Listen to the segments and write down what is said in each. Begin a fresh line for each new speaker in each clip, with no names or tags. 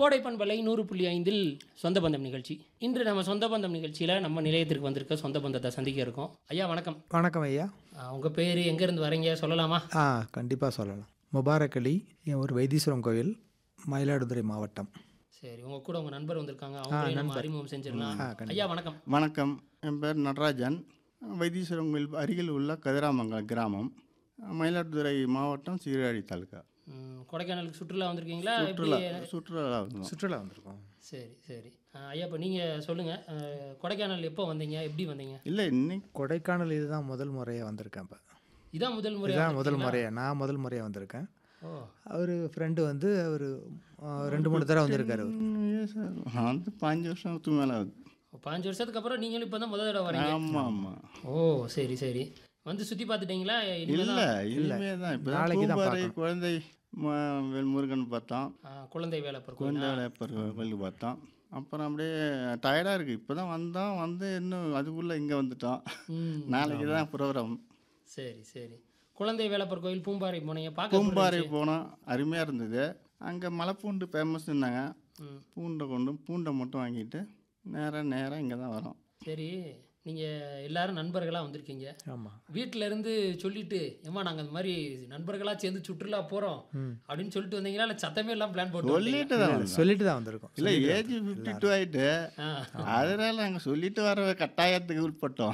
கோடை பண்பலை 100.5 சொந்த பந்தம் நிகழ்ச்சி. இன்று நம்ம சொந்த பந்தம் நிகழ்ச்சியில் நம்ம நிலையத்திற்கு வந்திருக்க சொந்த பந்தத்தை சந்திக்க இருக்கோம். ஐயா வணக்கம்.
வணக்கம் ஐயா.
உங்கள் பேர், எங்கேருந்து வரீங்க சொல்லலாமா?
கண்டிப்பாக சொல்லலாம். முபாரக் அலி, என் ஒரு வைத்தீஸ்வரம் கோயில், மயிலாடுதுறை மாவட்டம்.
சரி, உங்கள் கூட உங்கள் நண்பர் வந்திருக்காங்க, அவங்க நம்ம அறிமுகம் செஞ்சிடலாம். ஐயா வணக்கம்.
வணக்கம், என் பேர் நடராஜன். வைத்தீஸ்வரம் கோயில் அருகில் உள்ள கதிராமங்கலம் கிராமம், மயிலாடுதுறை மாவட்டம், சீர்காழி தாலுக்கா.
கொடைக்கானலுக்கு சுற்றுலா வந்திருக்கீங்களா?
சுற்றுலா வந்திருக்கோம்.
சரி சரி. ஐயா இப்போ நீங்கள் சொல்லுங்கள், கொடைக்கானல் எப்போ வந்தீங்க, எப்படி வந்தீங்க?
இல்லை, இன்னைக்கு
கொடைக்கானல் இதுதான் முதல் முறையாக வந்திருக்கேன். இப்போ
இதான் முதல் முறை?
இதுதான் முதல் முறையாக, நான் முதல் முறையாக வந்திருக்கேன். அவர் ஃப்ரெண்டு வந்து அவர் 2-3 தடவை வந்திருக்காரு.
வந்து 5 வருஷத்துக்கு மேலே ஆகுது.
5 வருஷத்துக்கு அப்புறம் நீங்களும் இப்போ தான் முதல் தடவை வரீங்க?
ஆமாம் ஆமாம்.
ஓ சரி சரி. வந்து சுற்றி பார்த்துட்டீங்களா?
இல்லை, இனிமே தான். இப்போ
நாளைக்கு தான்
பூம்பாறை குழந்தை முருகன் பார்த்தோம்,
குழந்தை வேலைப்பர்
குழந்தை வேலைப்பர் கோயில் பார்த்தோம். அப்புறம் அப்படியே டயர்டாக இருக்குது. இப்போ தான் வந்து இன்னும் அதுக்குள்ளே இங்கே வந்துட்டோம். நாளைக்கு தான் ப்ரோக்ராம்.
சரி சரி. குழந்தை வேலைப்பர் கோயில் பூம்பாறை போனீங்க?
பூம்பாறை போனோம், அருமையாக இருந்தது. அங்கே மலைப்பூண்டு ஃபேமஸ்ன்னாங்க. பூண்டை மட்டும் வாங்கிட்டு நேராக இங்கே தான் வரோம்.
சரி, நீங்கள் எல்லாரும் நண்பர்களாக வந்திருக்கீங்க.
ஆமாம்.
வீட்டில் இருந்து சொல்லிட்டு, ஏம்மா நாங்கள் இந்த மாதிரி நண்பர்களாக சேர்ந்து சுற்றுலா போகிறோம் அப்படின்னு சொல்லிட்டு வந்தீங்களா? இல்லை சத்தமே எல்லாம் பிளான் போட்டு
சொல்லிட்டு தான் வந்திருக்கோம்.
இல்லை, ஏஜ் 52 ஆகிட்டு, அதனால நாங்கள் சொல்லிட்டு வர கட்டாயத்துக்கு உட்பட்டோம்.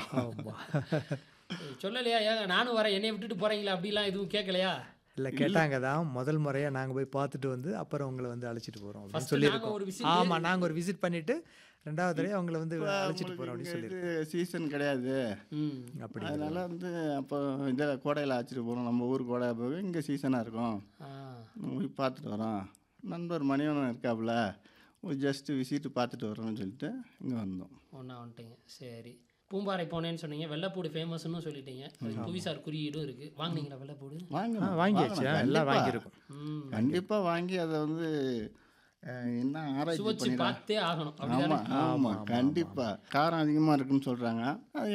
சொல்லலையா? ஏங்க நானும் வரேன், என்னை விட்டுட்டு போகிறீங்களா அப்படிலாம் எதுவும் கேட்கலையா?
இல்லை, கேட்டாங்க தான். முதல் முறையாக நாங்கள் போய் பார்த்துட்டு வந்து அப்புறம் உங்களை வந்து அழைச்சிட்டு போகிறோம் அப்படின்னு சொல்லியிருக்கோம். ஆமாம், நாங்கள் ஒரு விசிட் பண்ணிவிட்டு 2வது தடவை அவங்கள வந்து அழைச்சிட்டு போகிறோம் அப்படின்னு சொல்லியிருக்கோம்.
சீசன் கிடையாது
அப்படி,
அதனால வந்து அப்போ இதில் கோடையில் அழைச்சிட்டு போகிறோம். நம்ம ஊர் கோடை போக இங்கே சீசனாக இருக்கும், போய் பார்த்துட்டு வரோம். நண்பர் மணிவனம் இருக்காப்புல, ஒரு ஜஸ்ட்டு விசிட்டு பார்த்துட்டு வரோம்னு சொல்லிட்டு இங்கே வந்தோம்.
ஒன்றா வந்துட்டீங்க. சரி. பூம்பாறை போனேன்னு சொன்னீங்க, வெள்ளைப்பூடு ஃபேமஸ்ன்னு சொல்லிட்டீங்க. புவிசார் குறியீடும் இருக்குது. வாங்கினீங்களா வெள்ளைப்பூடு?
வாங்கியாச்சு, எல்லாம் வாங்கியிருக்கோம்.
கண்டிப்பாக வாங்கி அதை வந்து என்ன ஆராய்ச்சி
பார்த்தே ஆகணும்.
ஆமாம் ஆமாம், கண்டிப்பாக. காரம் அதிகமாக இருக்குன்னு சொல்கிறாங்க. அது